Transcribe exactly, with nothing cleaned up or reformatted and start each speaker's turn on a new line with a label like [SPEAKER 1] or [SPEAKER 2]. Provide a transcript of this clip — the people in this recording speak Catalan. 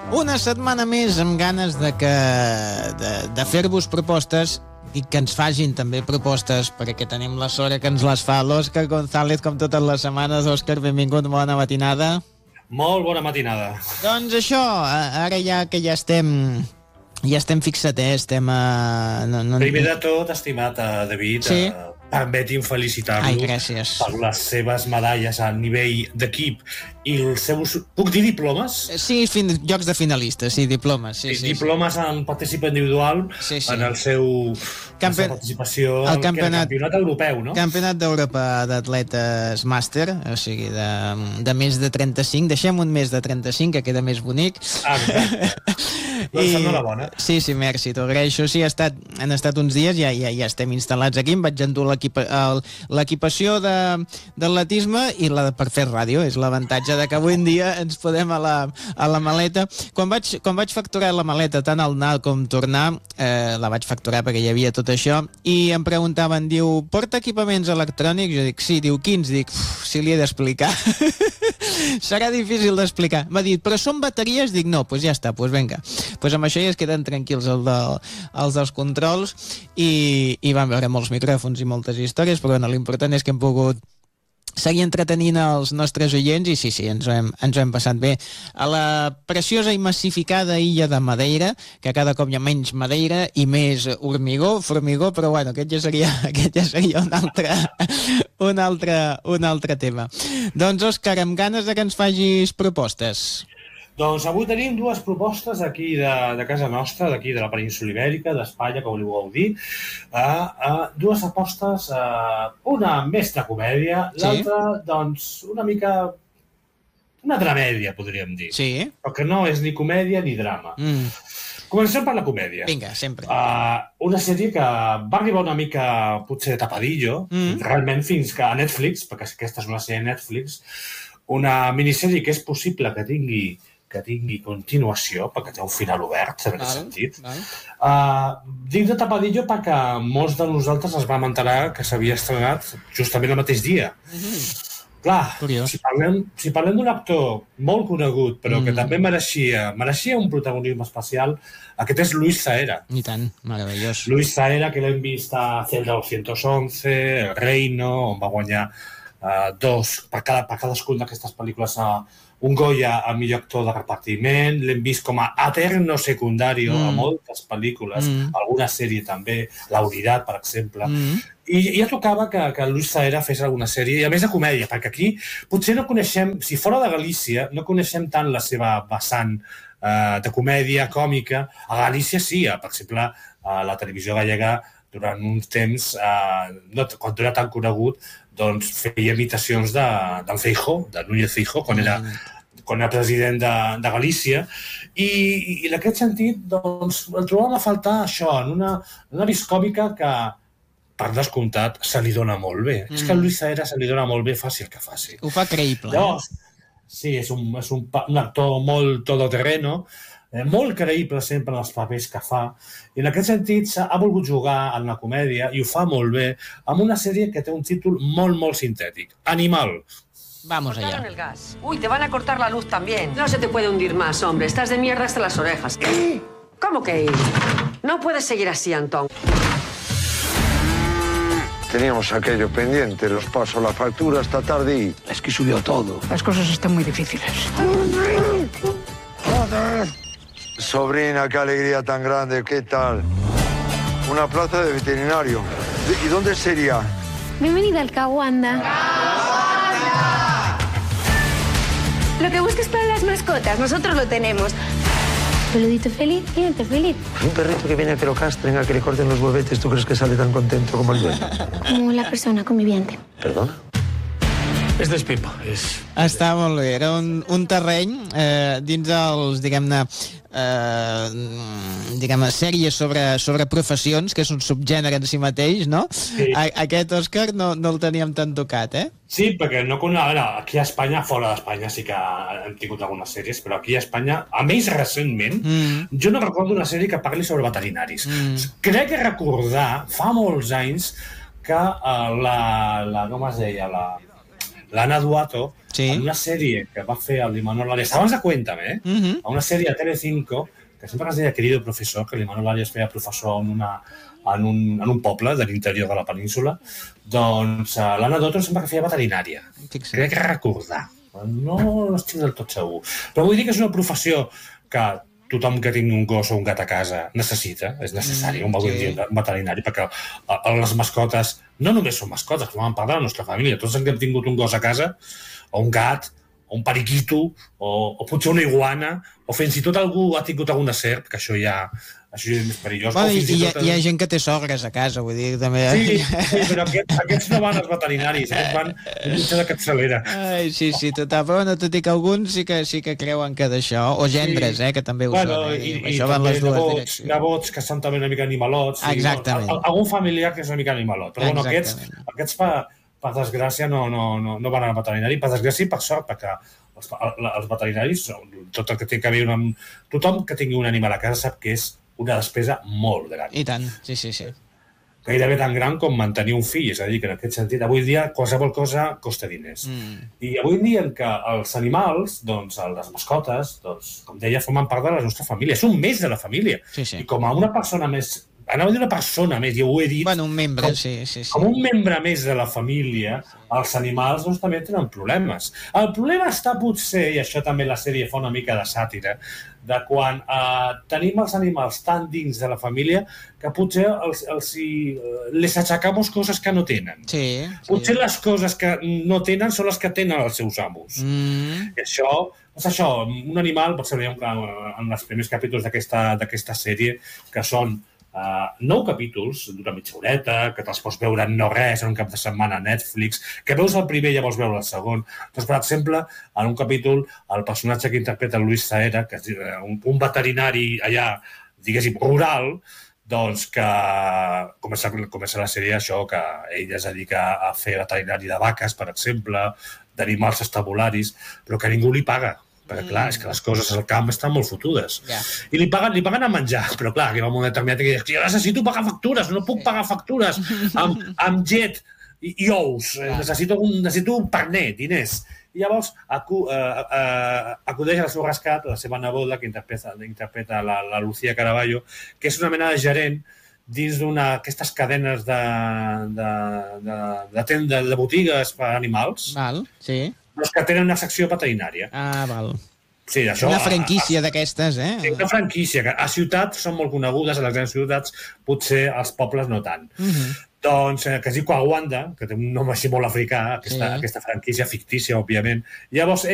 [SPEAKER 1] Una setmana més amb ganes de, que, de, de fer-vos propostes i que ens facin també propostes, perquè tenim la sort que ens les fa l'Òscar González com totes les setmanes. Òscar, benvingut, bona matinada.
[SPEAKER 2] Molt bona matinada.
[SPEAKER 1] Doncs això, ara ja que ja estem ja estem fixats, eh? Estem a... No, no...
[SPEAKER 2] Primer de tot, estimat uh, David, sí? uh, permeti'm felicitar-lo per les seves medalles a nivell d'equip i els seus... Puc dir diplomes?
[SPEAKER 1] Sí, fin... jocs de finalistes, sí, diplomes. Sí, sí,
[SPEAKER 2] diplomes
[SPEAKER 1] sí.
[SPEAKER 2] en participa individual, sí, sí. en el seu... Campi... la participació al
[SPEAKER 1] campionat,
[SPEAKER 2] campionat europeu, no?
[SPEAKER 1] Campionat d'Europa d'atletes màster, o sigui, de, de més de trenta-cinc. Deixem un més de trenta-cinc, que queda més bonic.
[SPEAKER 2] Ah, doncs enhorabona.
[SPEAKER 1] Sí, sí, merci, t'ho agraeixo. Sí, ha estat, han estat uns dies, ja, ja, ja estem instal·lats aquí, em vaig endur l'equipació d'atletisme i la de per fer ràdio. És l'avantatge de que avui en dia ens podem a la, a la maleta. Quan vaig, quan vaig facturar la maleta, tant al anar com tornar, eh, la vaig facturar perquè hi havia tot això, i em preguntaven, diu, porta equipaments electrònics? Jo dic, sí, diu, quins? Dic, si li he d'explicar. Serà difícil d'explicar. M'ha dit, però són bateries? Dic, no, doncs ja està, doncs vinga. Doncs amb això ja es queden tranquils els, de, els dels controls i, i van veure molts micròfons i moltes històries, però bueno, l'important és que hem pogut seguir entretenint els nostres oients i sí, sí, ens ho, hem, ens ho hem passat bé. A la preciosa i massificada illa de Madeira, que cada cop hi ha menys madeira i més hormigó, formigó, però bueno, aquest ja seria, aquest ja seria un altre, un altre, un altre tema. Doncs, Òscar, amb ganes de que ens facis propostes.
[SPEAKER 2] Doncs avui tenim dues propostes aquí de, de casa nostra, d'aquí de la península Ibèrica, d'Espanya, com li vulgueu dir. Uh, uh, dues apostes, uh, una més de comèdia, sí. L'altra, doncs, una mica... una dramèdia, podríem dir.
[SPEAKER 1] Sí.
[SPEAKER 2] Però que no és ni comèdia ni drama. Mm. Comencem per la comèdia.
[SPEAKER 1] Vinga, sempre.
[SPEAKER 2] Uh, una sèrie que va arribar una mica, potser, de tapadillo, mm. realment fins que a Netflix, perquè aquesta és una sèrie de Netflix, una minissèrie que és possible que tingui que tingui continuació, perquè té un final obert, en aquest sentit. Uh, dic de tapadillo perquè molts de nosaltres es vam enterar que s'havia estrenat justament el mateix dia. Mm-hmm. Clar, si parlem, si parlem d'un actor molt conegut, però mm. que també mereixia, mereixia un protagonisme especial, aquest és Luis Zahera.
[SPEAKER 1] I tant, meravellós.
[SPEAKER 2] Luis Zahera, que l'hem vist a Celda dos onze, El Reino, on va guanyar uh, dos, per, cada, per cadascun d'aquestes pel·lícules a un Goya a millor actor de repartiment, l'hem vist com a eterno secundario mm. a moltes pel·lícules, mm. alguna sèrie també, La Unitat, per exemple, mm. i ja tocava que, que Luis Zahera fes alguna sèrie, i a més de comèdia, perquè aquí potser no coneixem, si fora de Galícia, no coneixem tant la seva vessant uh, de comèdia còmica. A Galícia sí, per exemple, a la televisió gallega durant uns temps, uh, no, quan era tan conegut, doncs feia imitacions de, del Feijóo, de Núñez Feijóo, quan era, quan era president de, de Galícia, i, i en aquest sentit doncs, el trobàvem a faltar això, en una, una vis còmica que, per descomptat, se li dona molt bé. Mm. És que a Luis Zahera se li dona molt bé, faci el que faci.
[SPEAKER 1] Ho fa creïble.
[SPEAKER 2] Llavors, sí, és un, és un, un actor molt todoterreno, Eh, molt creïble sempre en els papers que fa, i en aquest sentit ha volgut jugar en la comèdia i ho fa molt bé amb una sèrie que té un títol molt, molt sintètic, Animal.
[SPEAKER 1] Vamos allá.
[SPEAKER 3] El gas. Uy, te van a cortar la luz también. No se te puede hundir más, hombre. Estás de mierda hasta las orejas. ¿Qué? ¿Cómo que? No puedes seguir así, Antón.
[SPEAKER 4] Teníamos aquello pendiente, los paso la factura esta tarde y...
[SPEAKER 5] Es que subió todo. Las cosas están muy difíciles.
[SPEAKER 4] Joder. Sobrina, qué alegría tan grande, ¿qué tal? Una plaza de veterinario. ¿Y dónde sería?
[SPEAKER 6] Bienvenida al Caguanda. ¡Caguanda! Lo que busques para las mascotas, nosotros lo tenemos. Peludito feliz, cliente feliz.
[SPEAKER 5] Un perrito que viene a que lo castren, a que le corten los huevetes, ¿tú crees que sale tan contento como el dueño?
[SPEAKER 6] Como la persona conviviente.
[SPEAKER 5] ¿Perdona? És despipa, és...
[SPEAKER 1] Està molt bé, era un, un terreny eh, dins els, diguem-ne, eh, diguem-ne, sèries sobre, sobre professions, que és un subgènere en si mateix, no? Sí. A, aquest, Òscar, no, no el teníem tan tocat, eh?
[SPEAKER 2] Sí, perquè no, ara, aquí a Espanya, fora d'Espanya sí que hem tingut algunes sèries, però aquí a Espanya, a més recentment, mm. jo no recordo una sèrie que parli sobre veterinaris. Mm. Crec que recordar, fa molts anys, que uh, la, la, com es deia, la... l'Anna Duato,
[SPEAKER 1] sí.
[SPEAKER 2] en una sèrie que va fer el Imanol Arias, abans de Cuéntame, eh? Uh-huh. A una sèrie a Telecinco, que sempre es deia Querido Professor, que l'Imanol Arias feia professor en, una, en, un, en un poble de l'interior de la península, doncs uh, l'Anna Duato sempre que feia veterinària. Fixa't. Crec que recordar. No, no estic del tot segur. Però vull dir que és una professió que tothom que tingui un gos o un gat a casa necessita, és necessari, un sí. veterinari, perquè les mascotes no només són mascotes, formem part de la nostra família. Tots els que hem tingut un gos a casa, o un gat, o un periquito, o, o potser una iguana, o fins i tot algú ha tingut alguna serp, que això ja, això ja és més perillós.
[SPEAKER 1] Bueno, i,
[SPEAKER 2] i,
[SPEAKER 1] hi, ha, hi ha gent que té sogres a casa, vull dir, també...
[SPEAKER 2] Sí, sí, però aquests, aquests no van als veterinaris, aquests van a mitja de capçalera.
[SPEAKER 1] Ai, sí, sí, total, però bueno, tot i que alguns sí que, sí que creuen que d'això, o gendres, sí. eh, que també ho bueno, són, eh? I, i, això i van les dues nebots, direccions.
[SPEAKER 2] Nebots que són també una mica animalots. Sí,
[SPEAKER 1] exactament.
[SPEAKER 2] No? Algun familiar que és una mica animalot, però bueno, aquests, aquests per, per desgràcia no, no, no, no van al veterinari, per desgràcia i per sort, perquè els, els veterinaris, tot el que té que veure amb... Tothom que tingui un animal a casa sap que és una despesa molt gran.
[SPEAKER 1] I tant, sí, sí, sí.
[SPEAKER 2] Gairebé tan gran com mantenir un fill, és a dir, que en aquest sentit, avui dia qualsevol cosa costa diners. Mm. I avui en dia que els animals, doncs, les mascotes, doncs, com deia, formen part de la nostra família, són més de la família.
[SPEAKER 1] Sí, sí.
[SPEAKER 2] I com a una persona més, anava a dir una persona més, ja ho he dit,
[SPEAKER 1] bueno, un membre,
[SPEAKER 2] com,
[SPEAKER 1] sí, sí, sí.
[SPEAKER 2] com un membre més de la família, els animals doncs, també tenen problemes. El problema està potser, i això també la sèrie fa una mica de sàtira, de quan eh, tenim els animals tan dins de la família que potser els, els, els, les aixecamos coses que no tenen.
[SPEAKER 1] Sí, sí.
[SPEAKER 2] Potser les coses que no tenen són les que tenen els seus amos. Mm. I això, és això, un animal, pot ser en els primers capítols d'aquesta sèrie, que són Uh, nou capítols d'una mitja horeta, que te'ls pots veure en no res en un cap de setmana a Netflix, que veus el primer i ja vols veure el segon. Doncs, per exemple, en un capítol, el personatge que interpreta Luis Saera, que és un, un veterinari allà, diguéssim, rural, doncs que comença, comença la sèrie això, que ell es dedica a fer veterinari de vaques, per exemple, d'animals estabularis, però que ningú li paga. Perquè, clar, és que les coses al camp estan molt fotudes. Yeah. I li paguen, li paguen a menjar, però, clar, que va un moment determinat que dius que jo necessito pagar factures, no puc pagar factures amb, amb llet i, i ous. Yeah. Necessito, un, necessito un parnet, diners. I llavors acu, uh, uh, acudeix al seu rescat la seva neboda, que interpreta, interpreta la, la Lucía Caraballo, que és una mena de gerent dins d'una d'aquestes cadenes de, de, de, de, tenda, de botigues per a animals.
[SPEAKER 1] Val, sí.
[SPEAKER 2] Els que tenen una secció veterinària.
[SPEAKER 1] Ah, val.
[SPEAKER 2] Sí, això,
[SPEAKER 1] una franquícia d'aquestes, eh?
[SPEAKER 2] Sí, una franquícia, que a ciutats són molt conegudes, a les grans ciutats, potser als pobles no tant. Uh-huh. Doncs, eh, que es diu Coaguanda, que té un nom així molt africà, aquesta, sí. aquesta franquícia fictícia, òbviament. Llavors,